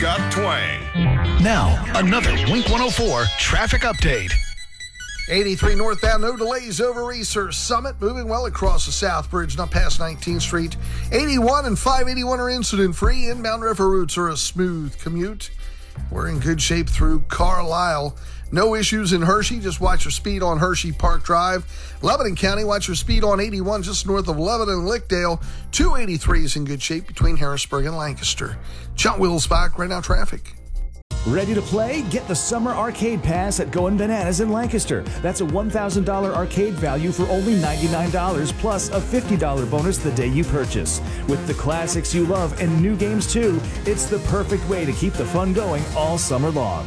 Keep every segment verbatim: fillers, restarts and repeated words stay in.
got twang. Now, another Wink one oh four traffic update. eighty-three northbound, no delays over Research Summit. Moving well across the South Bridge, not past nineteenth Street. eighty-one and five eighty-one are incident-free. Inbound river routes are a smooth commute. We're in good shape through Carlisle. No issues in Hershey. Just watch your speed on Hershey Park Drive. Lebanon County, watch your speed on eighty-one just north of Lebanon and Lickdale. two eighty-three is in good shape between Harrisburg and Lancaster. John Wilsbach, right now traffic. Ready to play? Get the Summer Arcade Pass at Goin' Bananas in Lancaster. That's a one thousand dollars arcade value for only ninety-nine dollars plus a fifty dollars bonus the day you purchase. With the classics you love and new games too, it's the perfect way to keep the fun going all summer long.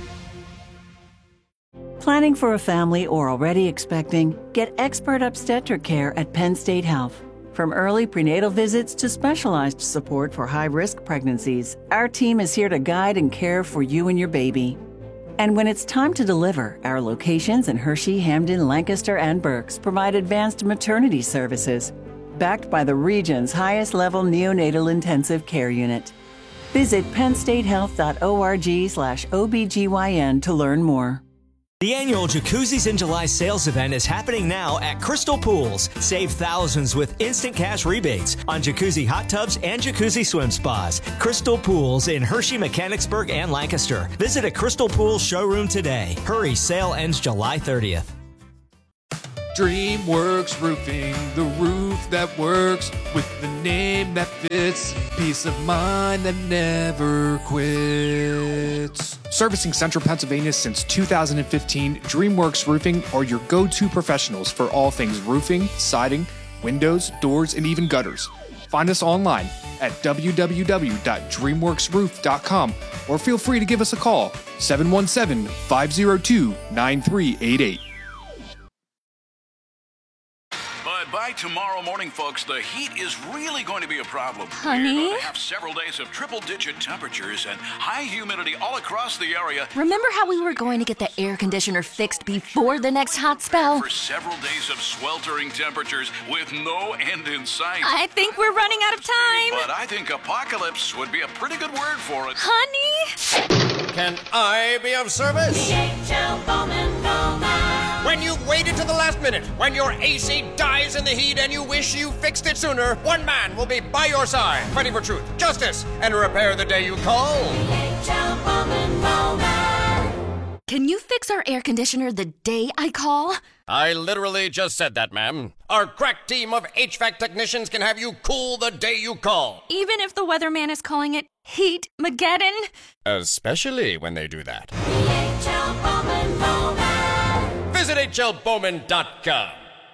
Planning for a family or already expecting? Get expert obstetric care at Penn State Health. From early prenatal visits to specialized support for high-risk pregnancies, our team is here to guide and care for you and your baby. And when it's time to deliver, our locations in Hershey, Hamden, Lancaster, and Berks provide advanced maternity services, backed by the region's highest-level neonatal intensive care unit. Visit pennstatehealth.org slash OBGYN to learn more. The annual Jacuzzis in July sales event is happening now at Crystal Pools. Save thousands with instant cash rebates on jacuzzi hot tubs and jacuzzi swim spas. Crystal Pools in Hershey, Mechanicsburg, and Lancaster. Visit a Crystal Pools showroom today. Hurry, sale ends July thirtieth. DreamWorks Roofing, the roof that works with the name that fits. Peace of mind that never quits. Servicing Central Pennsylvania since two thousand fifteen, DreamWorks Roofing are your go-to professionals for all things roofing, siding, windows, doors, and even gutters. Find us online at w w w dot dreamworks roof dot com or feel free to give us a call, seven one seven, five zero two, nine three eight eight. By tomorrow morning, folks, the heat is really going to be a problem. Honey? We're going to have several days of triple-digit temperatures and high humidity all across the area. Remember how we were going to get the air conditioner fixed before the next hot spell? For several days of sweltering temperatures with no end in sight. I think we're running out of time. But I think apocalypse would be a pretty good word for it. Honey? Can I be of service? D H L Bowman Bowman. When you've waited to the last minute, when your A C dies in the heat and you wish you fixed it sooner, one man will be by your side, fighting for truth, justice, and repair the day you call. D H L Bowman Bowman. Can you fix our air conditioner the day I call? I literally just said that, ma'am. Our crack team of H V A C technicians can have you cool the day you call. Even if the weatherman is calling it Heat-mageddon? Especially when they do that. D H L Bowman Bowman. Visit H L Bowman dot com.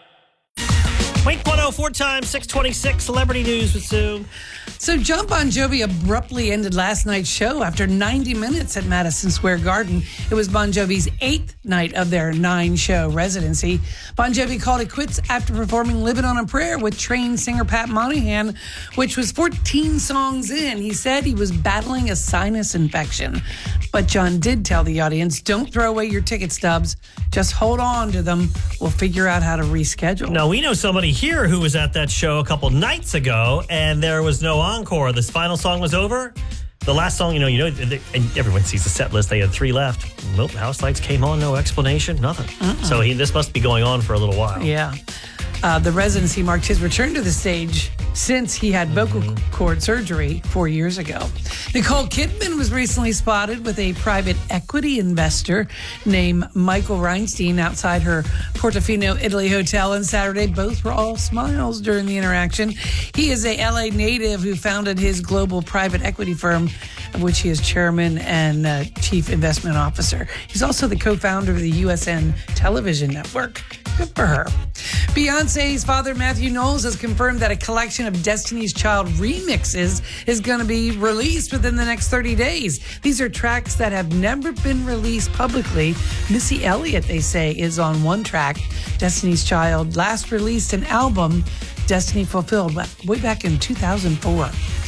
Wink one oh four time, six twenty-six, Celebrity News with Sue. So Jon Bon Jovi abruptly ended last night's show after ninety minutes at Madison Square Garden. It was Bon Jovi's eighth night of their nine-show residency. Bon Jovi called it quits after performing Living on a Prayer with trained singer Pat Monahan, which was fourteen songs in. He said he was battling a sinus infection. But Jon did tell the audience, don't throw away your ticket stubs. Just hold on to them. We'll figure out how to reschedule. Now, we know somebody here who was at that show a couple nights ago, and there was no encore. This final song was over. The last song, you know, you know, and everyone sees the set list. They had three left. Nope, house lights came on, no explanation, nothing. Uh-uh. So he, this must be going on for a little while. Yeah. Uh, the residency marked his return to the stage since he had vocal mm-hmm. cord surgery four years ago. Nicole Kidman was recently spotted with a private equity investor named Michael Reinstein outside her Portofino, Italy hotel on Saturday. Both were all smiles during the interaction. He is a L A native who founded his global private equity firm, of which he is chairman and uh, chief investment officer. He's also the co-founder of the U S N television network. Good for her. Beyonce's father, Matthew Knowles, has confirmed that a collection of Destiny's Child remixes is going to be released within the next thirty days. These are tracks that have never been released publicly. Missy Elliott, they say, is on one track. Destiny's Child last released an album, Destiny Fulfilled, way back in two thousand four.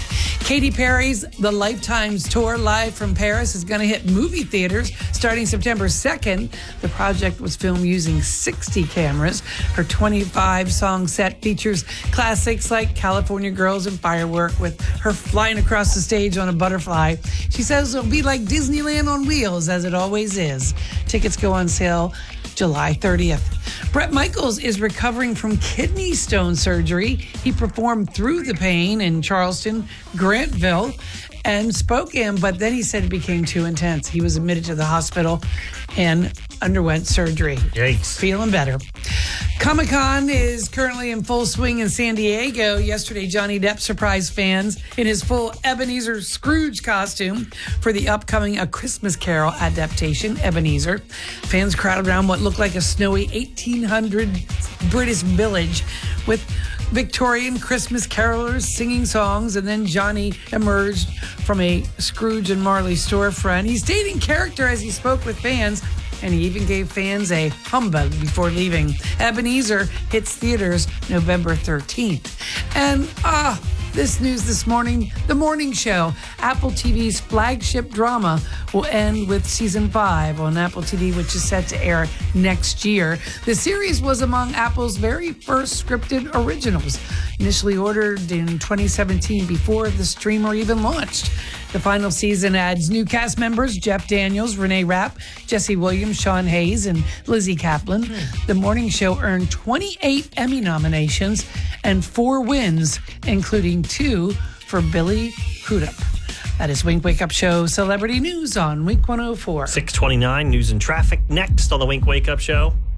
Katy Perry's The Lifetimes Tour Live from Paris is going to hit movie theaters starting September second. The project was filmed using sixty cameras. Her twenty-five song set features classics like California Girls and Firework, with her flying across the stage on a butterfly. She says it'll be like Disneyland on wheels, as it always is. Tickets go on sale July thirtieth. Bret Michaels is recovering from kidney stone surgery. He performed Through the Pain in Charleston, Grantville, and Spokane, but then he said it became too intense. He was admitted to the hospital and underwent surgery. Yikes. Feeling better. Comic-Con is currently in full swing in San Diego. Yesterday, Johnny Depp surprised fans in his full Ebenezer Scrooge costume for the upcoming A Christmas Carol adaptation, Ebenezer. Fans crowded around what looked like a snowy eighteen hundred British village with Victorian Christmas carolers singing songs, and then Johnny emerged from a Scrooge and Marley storefront. He stayed in character as he spoke with fans, and he even gave fans a humbug before leaving. Ebenezer hits theaters November thirteenth. And, ah, this news this morning, The Morning Show, Apple T V's flagship drama, will end with season five on Apple T V, which is set to air next year. The series was among Apple's very first scripted originals, initially ordered in twenty seventeen before the streamer even launched. The final season adds new cast members Jeff Daniels, Renee Rapp, Jesse Williams, Sean Hayes, and Lizzie Kaplan. Hmm. The Morning Show earned twenty-eight Emmy nominations and four wins, including two for Billy Crudup. That is Wink Wake Up Show Celebrity News on Wink one oh four. six twenty-nine, news and traffic next on the Wink Wake Up Show.